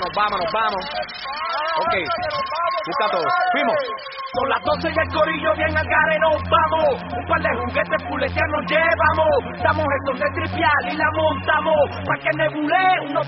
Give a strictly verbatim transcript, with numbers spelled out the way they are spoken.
nos vamos, nos vamos. Ok, busca todo. Fuimos. Son las doce y el corillo bien al gare nos vamos. Un par de juguetes puleteanos nos llevamos. Damos esto de tripial y la montamos. Pa' que nebule unos